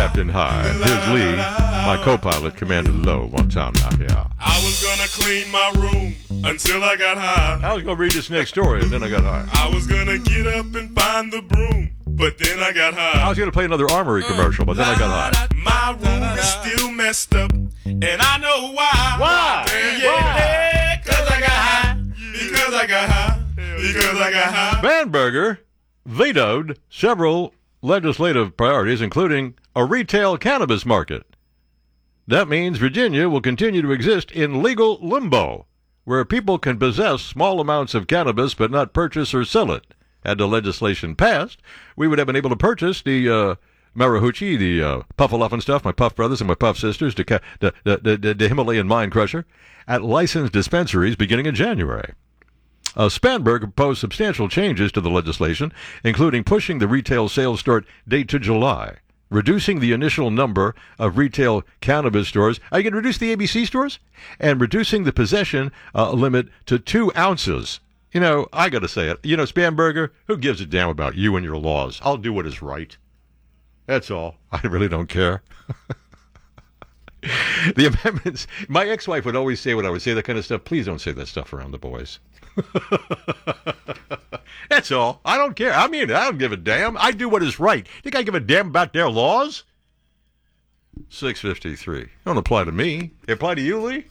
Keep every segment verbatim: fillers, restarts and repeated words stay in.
Captain High. Here's Lee, my co-pilot, Commander Low. One time now, yeah. I was gonna clean my room until I got high. I was gonna read this next story, and then I got high. I was gonna get up and find the broom, but then I got high. I was gonna play another Armory commercial, but then I got high. My room is still messed up, and I know why. Why? Yeah, yeah, cause I got high. Because I got high. Because I got high. Spanberger vetoed several legislative priorities, including a retail cannabis market. That means Virginia will continue to exist in legal limbo, where people can possess small amounts of cannabis but not purchase or sell it. Had the legislation passed, we would have been able to purchase the uh, Marihuana, the uh, Puffaloffin stuff, my Puff brothers and my Puff sisters, the, the, the, the, the Himalayan Mind Crusher, at licensed dispensaries beginning in January. Uh, Spanberg proposed substantial changes to the legislation, including pushing the retail sales start date to July, reducing the initial number of retail cannabis stores. Are you going to reduce the A B C stores? And reducing the possession uh, limit to two ounces. You know, I got to say it. You know, Spanberger, who gives a damn about you and your laws? I'll do what is right. That's all. I really don't care. The amendments, my ex-wife would always say when I would say that kind of stuff, please don't say that stuff around the boys. That's all. I don't care. I mean, I don't give a damn. I do what is right. Think I give a damn about their laws? six fifty-three. Don't apply to me. They apply to you, Lee?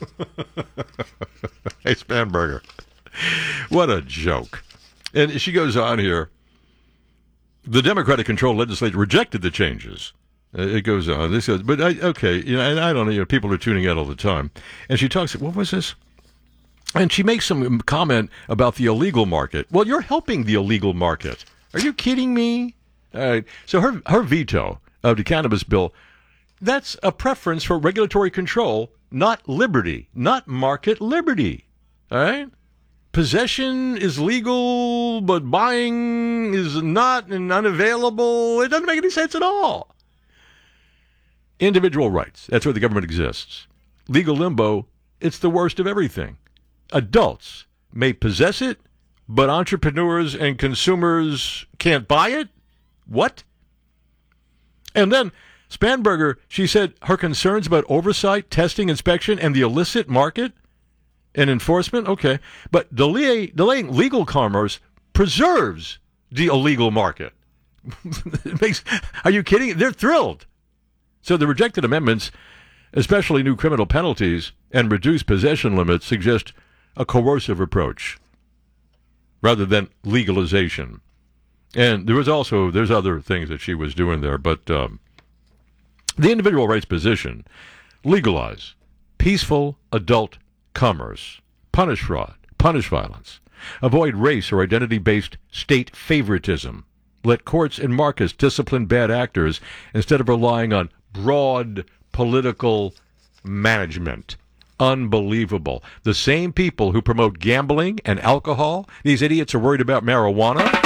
Hey, Spanberger. What a joke. And she goes on here. The Democratic-controlled legislature rejected the changes. Uh, it goes on. This goes, but I, okay, you know, and I don't know. You know, people are tuning out all the time. And she talks. What was this? And she makes some comment about the illegal market. Well, you're helping the illegal market. Are you kidding me? All right. So her her veto of the cannabis bill, that's a preference for regulatory control, not liberty, not market liberty. All right. Possession is legal, but buying is not and unavailable. It doesn't make any sense at all. Individual rights. That's where the government exists. Legal limbo, it's the worst of everything. Adults may possess it, but entrepreneurs and consumers can't buy it? What? And then Spanberger, she said her concerns about oversight, testing, inspection, and the illicit market and enforcement, okay. But delay, delaying legal commerce preserves the illegal market. It makes, are you kidding? They're thrilled. So the rejected amendments, especially new criminal penalties and reduced possession limits, suggest a coercive approach rather than legalization. And there was also, there's other things that she was doing there, but um, the individual rights position, legalize peaceful adult commerce, punish fraud, punish violence, avoid race or identity-based state favoritism, let courts and markets discipline bad actors instead of relying on broad political management. Unbelievable. The same people who promote gambling and alcohol, these idiots are worried about marijuana.